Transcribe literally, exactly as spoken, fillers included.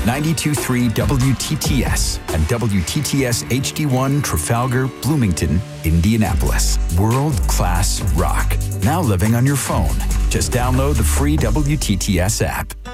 ninety-two point three W T T S and W T T S H D one Trafalgar, Bloomington, Indianapolis. World-class rock. Now living on your phone. Just download the free W T T S app.